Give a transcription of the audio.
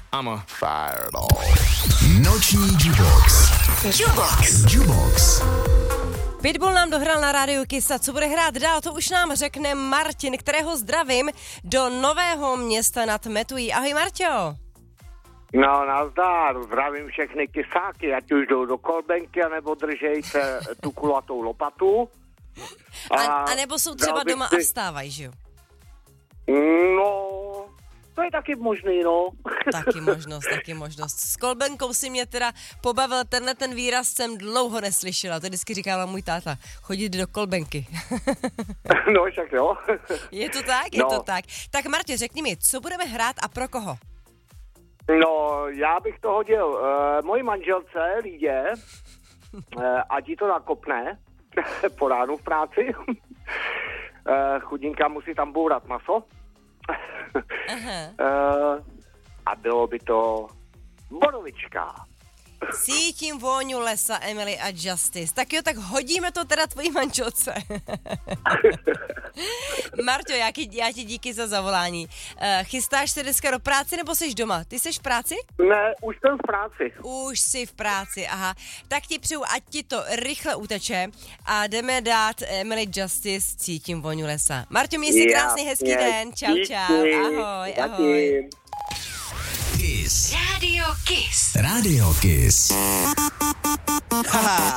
I'm a fireball. Noční Jubox. Jubox. Pitbull nám dohrál na rádiu Kiss a co bude hrát dál, to už nám řekne Martin, kterého zdravím do Nového Města nad Metují. Ahoj Marťo. No, nazdar, zdravím všechny kysáky, ať už jdou do kolbenky, anebo držejte tu kulatou lopatu. A nebo jsou třeba doma a vstávají, že jo? No, to je taky možný, no. Taky možnost. S kolbenkou si mě teda pobavil, ten výraz jsem dlouho neslyšela, to vždycky říkala můj táta, chodit do kolbenky. No, však jo. Je to tak, je to tak. Tak Martě, řekni mi, co budeme hrát a pro koho? No, já bych to hodil mojí manželce, Lídě, ať jí to nakopne po ránu v práci. Chudinka musí tam bourat maso. A bylo by to borovička. Cítím vůňu lesa, Emily a Justice. Tak jo, tak hodíme to teda tvojí manželce. Marťo, já ti díky za zavolání. Chystáš se dneska do práce nebo jsi doma? Ty jsi v práci? Ne, už jsem v práci. Už jsi v práci, aha. Tak ti přeju, ať ti to rychle uteče a jdeme dát Emily Justice Cítím vůňu lesa. Marťo, měj si krásný, hezký den. Čau, ahoj. Kiss. Radio Kiss. Radio Kiss. Haha.